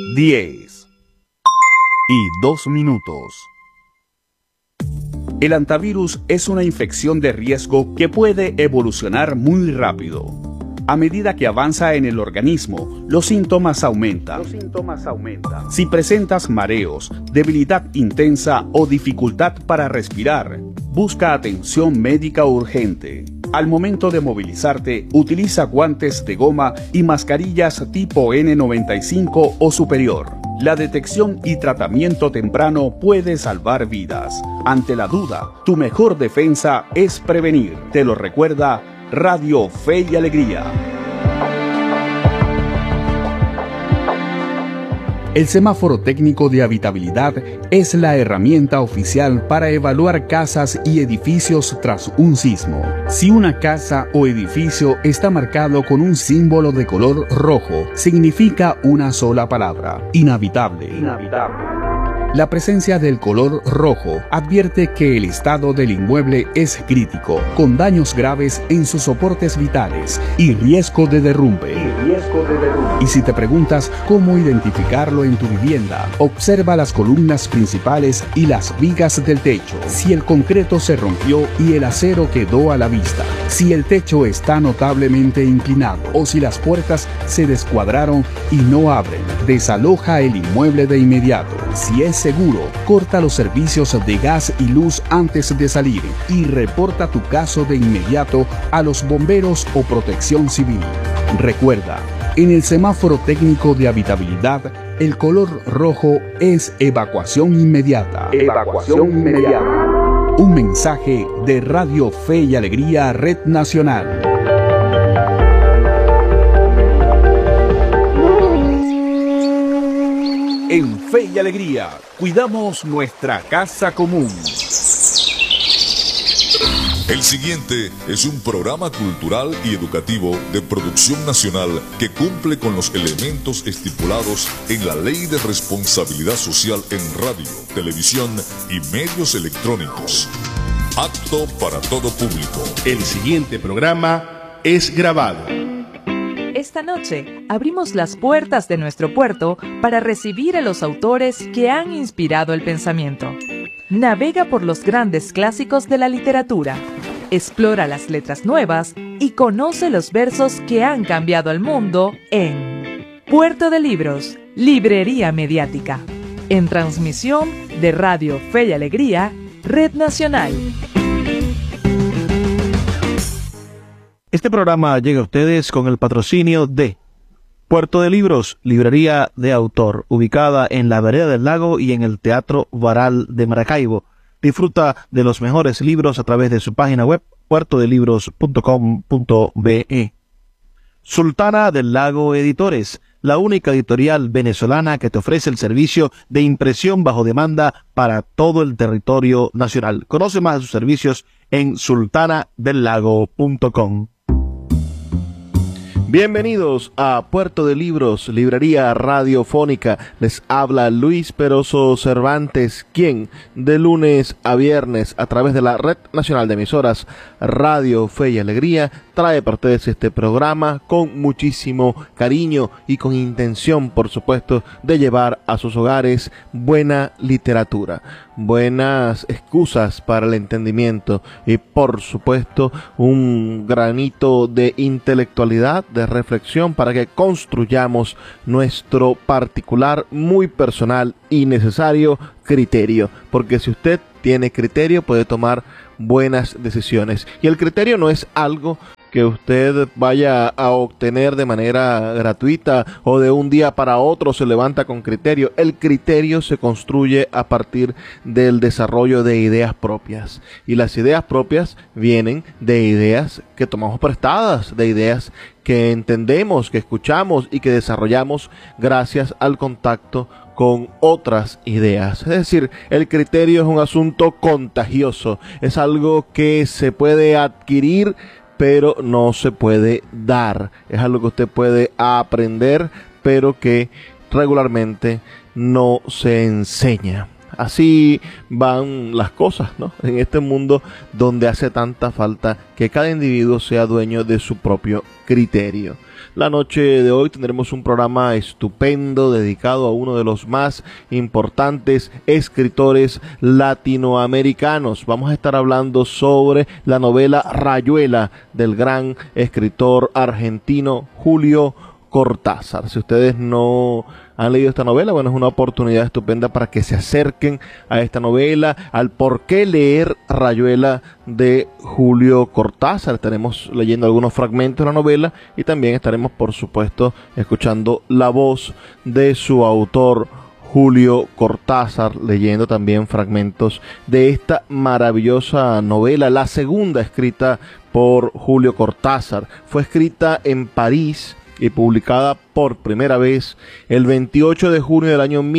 10 y 2 minutos. El hantavirus es una infección de riesgo que puede evolucionar muy rápido. A medida que avanza en el organismo, los síntomas aumentan. Si presentas mareos, debilidad intensa o dificultad para respirar, busca atención médica urgente. Al momento de movilizarte, utiliza guantes de goma y mascarillas tipo N95 o superior. La detección y tratamiento temprano puede salvar vidas. Ante la duda, tu mejor defensa es prevenir. Te lo recuerda Radio Fe y Alegría. El semáforo técnico de habitabilidad es la herramienta oficial para evaluar casas y edificios tras un sismo. Si una casa o edificio está marcado con un símbolo de color rojo, significa una sola palabra: inhabitable. La presencia del color rojo advierte que el estado del inmueble es crítico, con daños graves en sus soportes vitales y riesgo de derrumbe. Y si te preguntas cómo identificarlo en tu vivienda, observa las columnas principales y las vigas del techo. Si el concreto se rompió y el acero quedó a la vista, si el techo está notablemente inclinado o si las puertas se descuadraron y no abren, desaloja el inmueble de inmediato. Si es seguro, corta los servicios de gas y luz antes de salir y reporta tu caso de inmediato a los bomberos o Protección Civil. Recuerda, en el semáforo técnico de habitabilidad, el color rojo es evacuación inmediata. Un mensaje de Radio Fe y Alegría, Red Nacional. En Fe y Alegría, cuidamos nuestra casa común. El siguiente es un programa cultural y educativo de producción nacional que cumple con los elementos estipulados en la Ley de Responsabilidad Social en radio, televisión y medios electrónicos. Apto para todo público. El siguiente programa es grabado. Esta noche abrimos las puertas de nuestro puerto para recibir a los autores que han inspirado el pensamiento. Navega por los grandes clásicos de la literatura, explora las letras nuevas y conoce los versos que han cambiado el mundo en Puerto de Libros, Librería Mediática, en transmisión de Radio Fe y Alegría, Red Nacional. Este programa llega a ustedes con el patrocinio de Puerto de Libros, librería de autor, ubicada en la Vereda del Lago y en el Teatro Varal de Maracaibo. Disfruta de los mejores libros a través de su página web, puertodelibros.com.be. Sultana del Lago Editores, la única editorial venezolana que te ofrece el servicio de impresión bajo demanda para todo el territorio nacional. Conoce más de sus servicios en sultanadelago.com. Bienvenidos a Puerto de Libros, librería radiofónica. Les habla Luis Peroso Cervantes, quien de lunes a viernes a través de la Red Nacional de Emisoras Radio Fe y Alegría trae para ustedes este programa con muchísimo cariño y con intención, por supuesto, de llevar a sus hogares buena literatura, buenas excusas para el entendimiento y, por supuesto, un granito de intelectualidad, de reflexión para que construyamos nuestro particular, muy personal y necesario criterio, porque si usted tiene criterio puede tomar buenas decisiones, y el criterio no es algo que usted vaya a obtener de manera gratuita o de un día para otro se levanta con criterio. El criterio se construye a partir del desarrollo de ideas propias, y las ideas propias vienen de ideas que tomamos prestadas, de ideas que entendemos, que escuchamos y que desarrollamos gracias al contacto con otras ideas. Es decir, el criterio es un asunto contagioso, es algo que se puede adquirir pero no se puede dar. Es algo que usted puede aprender, pero que regularmente no se enseña. Así van las cosas, ¿no? En este mundo donde hace tanta falta que cada individuo sea dueño de su propio criterio. La noche de hoy tendremos un programa estupendo dedicado a uno de los más importantes escritores latinoamericanos. Vamos a estar hablando sobre la novela Rayuela del gran escritor argentino Julio Cortázar. Si ustedes no han leído esta novela, bueno, es una oportunidad estupenda para que se acerquen a esta novela, al por qué leer Rayuela de Julio Cortázar. Estaremos leyendo algunos fragmentos de la novela y también estaremos, por supuesto, escuchando la voz de su autor, Julio Cortázar, leyendo también fragmentos de esta maravillosa novela, la segunda escrita por Julio Cortázar. Fue escrita en París y publicada por primera vez el 28 de junio del año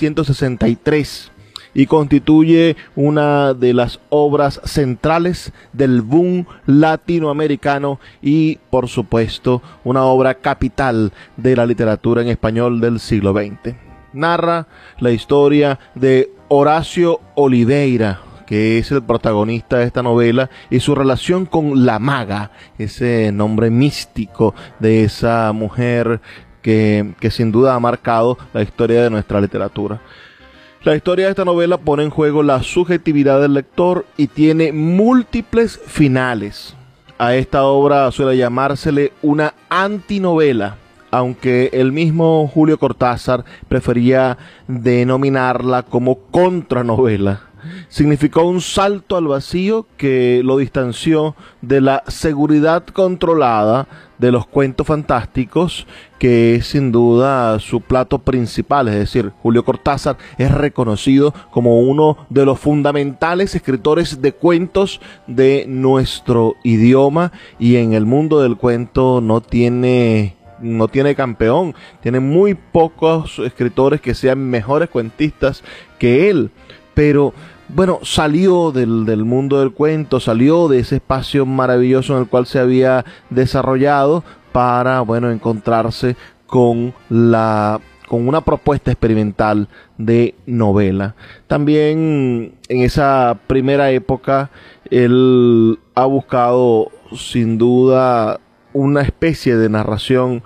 1963 y constituye una de las obras centrales del boom latinoamericano y, por supuesto, una obra capital de la literatura en español del siglo XX. Narra la historia de Horacio Oliveira, que es el protagonista de esta novela, y su relación con la maga, ese nombre místico de esa mujer que sin duda ha marcado la historia de nuestra literatura. La historia de esta novela pone en juego la subjetividad del lector y tiene múltiples finales. A esta obra suele llamársele una antinovela, aunque el mismo Julio Cortázar prefería denominarla como contranovela. Significó un salto al vacío que lo distanció de la seguridad controlada de los cuentos fantásticos, que es sin duda su plato principal. Es decir, Julio Cortázar es reconocido como uno de los fundamentales escritores de cuentos de nuestro idioma, y en el mundo del cuento no tiene campeón. Tiene muy pocos escritores que sean mejores cuentistas que él. Pero bueno, salió del mundo del cuento, salió de ese espacio maravilloso en el cual se había desarrollado para, bueno, encontrarse con una propuesta experimental de novela. También en esa primera época él ha buscado sin duda una especie de narración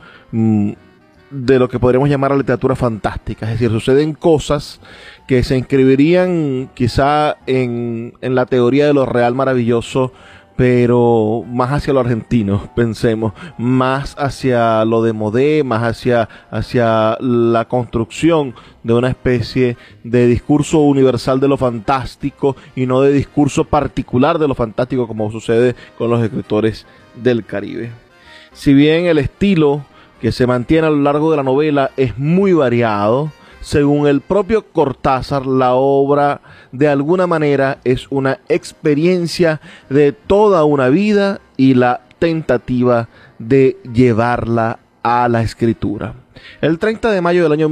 de lo que podríamos llamar la literatura fantástica. Es decir, suceden cosas que se inscribirían quizá en la teoría de lo real maravilloso, pero más hacia lo argentino, pensemos, más hacia lo de Modé, más hacia la construcción de una especie de discurso universal de lo fantástico y no de discurso particular de lo fantástico, como sucede con los escritores del Caribe. Si bien el estilo que se mantiene a lo largo de la novela es muy variado, según el propio Cortázar, la obra de alguna manera es una experiencia de toda una vida y la tentativa de llevarla a la escritura. El 30 de mayo del año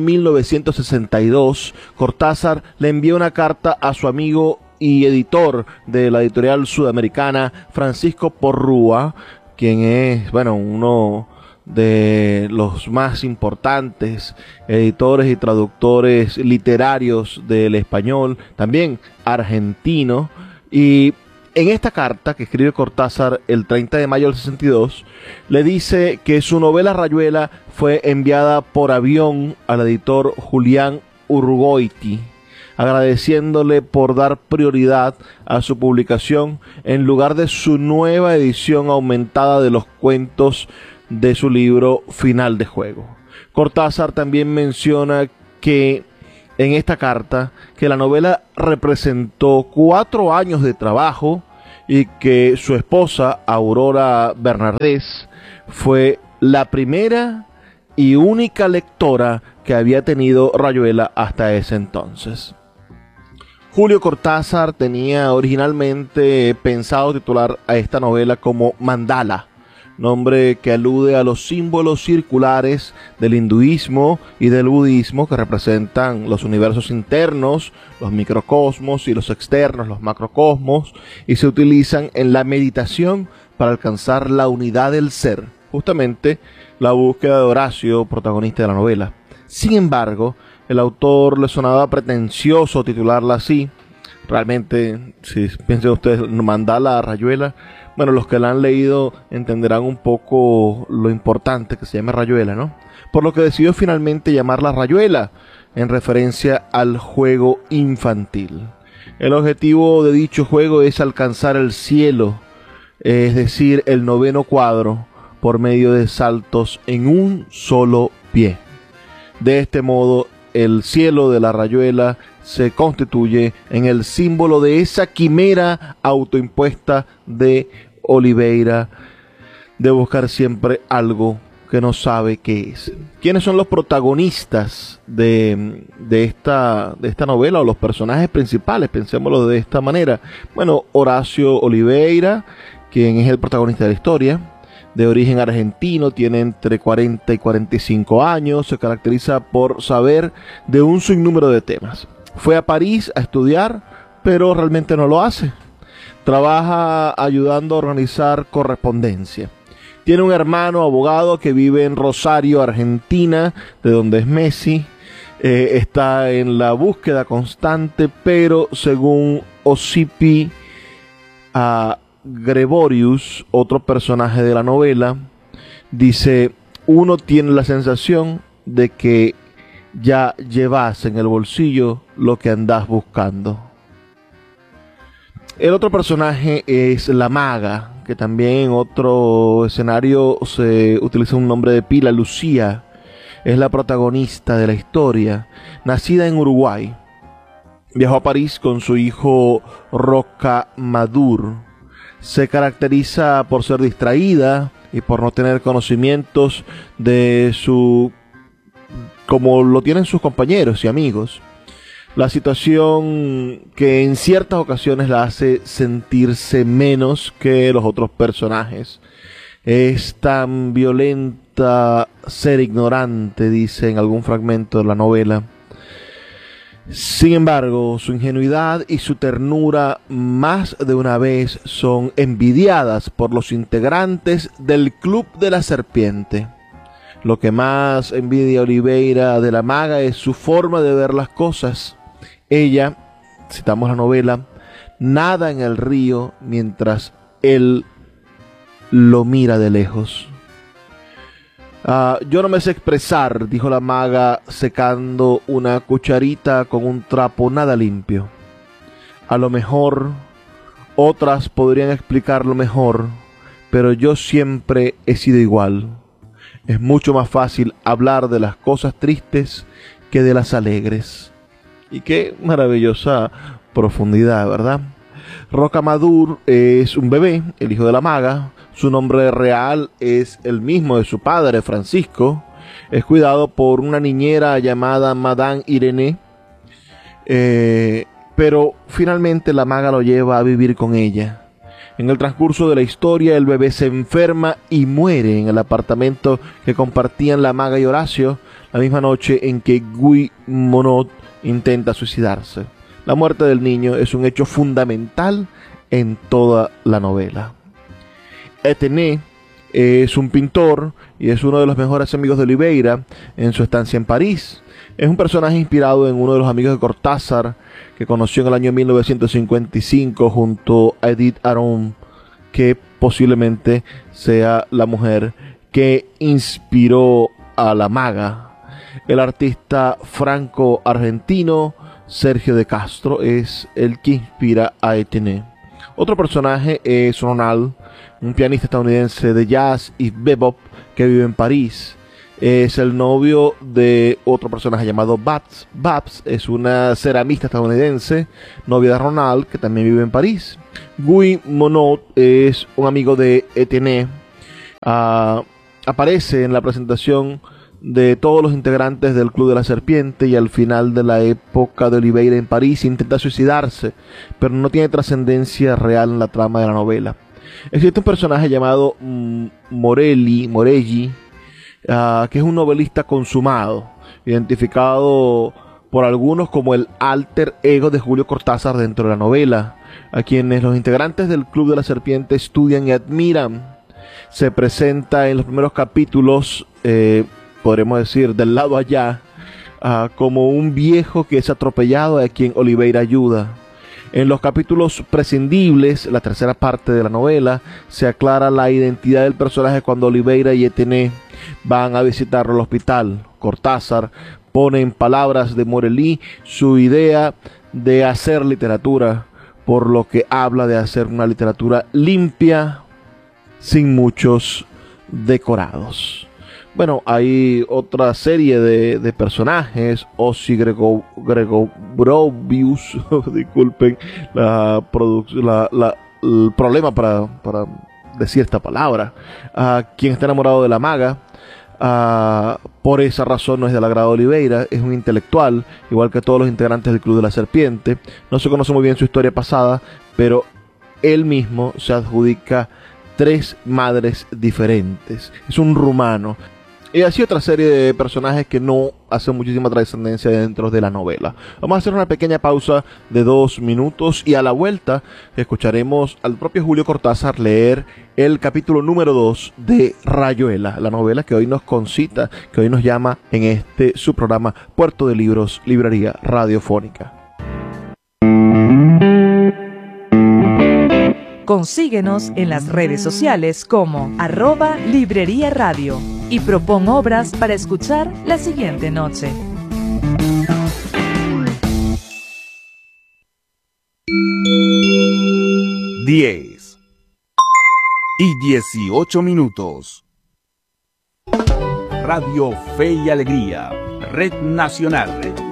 1962, Cortázar le envió una carta a su amigo y editor de la editorial sudamericana, Francisco Porrúa, quien es, bueno, uno de los más importantes editores y traductores literarios del español, también argentino. Y en esta carta que escribe Cortázar el 30 de mayo del 62, le dice que su novela Rayuela fue enviada por avión al editor Julián Urgoiti, agradeciéndole por dar prioridad a su publicación en lugar de su nueva edición aumentada de los cuentos de su libro Final de Juego. Cortázar también menciona que en esta carta que la novela representó 4 años de trabajo y que su esposa Aurora Bernardés fue la primera y única lectora que había tenido Rayuela hasta ese entonces. Julio Cortázar tenía originalmente pensado titular a esta novela como Mandala, nombre que alude a los símbolos circulares del hinduismo y del budismo que representan los universos internos, los microcosmos, y los externos, los macrocosmos, y se utilizan en la meditación para alcanzar la unidad del ser, justamente la búsqueda de Horacio, protagonista de la novela. Sin embargo, el autor le sonaba pretencioso titularla así. Realmente, si piensan ustedes, Mandala, Rayuela, Bueno, los que la han leído entenderán un poco lo importante que se llama Rayuela, ¿no? Por lo que decidió finalmente llamarla Rayuela, en referencia al juego infantil. El objetivo de dicho juego es alcanzar el cielo, es decir, el 9º cuadro, por medio de saltos en un solo pie. De este modo, el cielo de la Rayuela se constituye en el símbolo de esa quimera autoimpuesta de Oliveira, de buscar siempre algo que no sabe qué es. ¿Quiénes son los protagonistas de esta novela, o los personajes principales? Pensémoslo de esta manera. Bueno, Horacio Oliveira, quien es el protagonista de la historia, de origen argentino, tiene entre 40 y 45 años, se caracteriza por saber de un sinnúmero de temas. Fue a París a estudiar, pero realmente no lo hace. Trabaja ayudando a organizar correspondencia. Tiene un hermano abogado que vive en Rosario, Argentina, de donde es Messi. Está en la búsqueda constante, pero según Osipi Gregorius, otro personaje de la novela, dice: uno tiene la sensación de que ya llevas en el bolsillo lo que andas buscando. El otro personaje es la maga, que también en otro escenario se utiliza un nombre de pila, Lucía. Es la protagonista de la historia, nacida en Uruguay. Viajó a París con su hijo Rocamadour. Se caracteriza por ser distraída y por no tener conocimientos como lo tienen sus compañeros y amigos. La situación que en ciertas ocasiones la hace sentirse menos que los otros personajes. Es tan violenta ser ignorante, dice en algún fragmento de la novela. Sin embargo, su ingenuidad y su ternura más de una vez son envidiadas por los integrantes del Club de la Serpiente. Lo que más envidia a Oliveira de la maga es su forma de ver las cosas. Ella, citamos la novela, nada en el río mientras él lo mira de lejos. Yo no me sé expresar, dijo la maga secando una cucharita con un trapo nada limpio. A lo mejor otras podrían explicarlo mejor, pero yo siempre he sido igual. Es mucho más fácil hablar de las cosas tristes que de las alegres. Y qué maravillosa profundidad, ¿verdad? Rocamadour es un bebé, el hijo de la maga. Su nombre real es el mismo de su padre, Francisco. Es cuidado por una niñera llamada Madame Irene. Pero finalmente la maga lo lleva a vivir con ella. En el transcurso de la historia, el bebé se enferma y muere en el apartamento que compartían la maga y Horacio, la misma noche en que Guy Monod intenta suicidarse. La muerte del niño es un hecho fundamental en toda la novela. Etienne es un pintor y es uno de los mejores amigos de Oliveira en su estancia en París. Es un personaje inspirado en uno de los amigos de Cortázar que conoció en el año 1955 junto a Edith Aron, que posiblemente sea la mujer que inspiró a la maga. El artista franco-argentino Sergio de Castro es el que inspira a Etienne. Otro personaje es Ronald, un pianista estadounidense de jazz y bebop que vive en París. Es el novio de otro personaje llamado Babs. Babs es una ceramista estadounidense, novia de Ronald, que también vive en París. Guy Monod es un amigo de Etienne. Aparece en la presentación de todos los integrantes del Club de la Serpiente y al final de la época de Oliveira en París intenta suicidarse, pero no tiene trascendencia real en la trama de la novela. Existe un personaje llamado Morelli, que es un novelista consumado, identificado por algunos como el alter ego de Julio Cortázar dentro de la novela, a quienes los integrantes del Club de la Serpiente estudian y admiran. Se presenta en los primeros capítulos, podremos decir, del lado allá, como un viejo que es atropellado a quien Oliveira ayuda. En los capítulos prescindibles, la tercera parte de la novela, se aclara la identidad del personaje cuando Oliveira y Etienne van a visitarlo al hospital. Cortázar pone en palabras de Morelly su idea de hacer literatura, por lo que habla de hacer una literatura limpia, sin muchos decorados. Bueno, hay otra serie de personajes. Ozzy Gregorovius, disculpen el problema para decir esta palabra, quien está enamorado de la maga. Por esa razón no es del agrado de Oliveira, es un intelectual, igual que todos los integrantes del Club de la Serpiente. No se conoce muy bien su historia pasada, pero él mismo se adjudica 3 madres diferentes. Es un rumano. Y así otra serie de personajes que no hacen muchísima trascendencia dentro de la novela. Vamos a hacer una pequeña pausa de 2 minutos y a la vuelta escucharemos al propio Julio Cortázar leer el capítulo número 2 de Rayuela, la novela que hoy nos concita, que hoy nos llama en su programa Puerto de Libros, Librería Radiofónica. Consíguenos en las redes sociales como @Librería Radio y propon obras para escuchar la siguiente noche. Diez y 18 minutos. Radio Fe y Alegría, Red Nacional.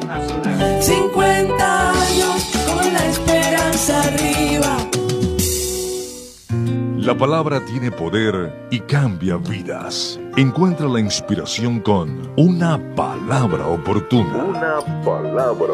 50 años con la esperanza arriba. La palabra tiene poder y cambia vidas. Encuentra la inspiración con una palabra oportuna.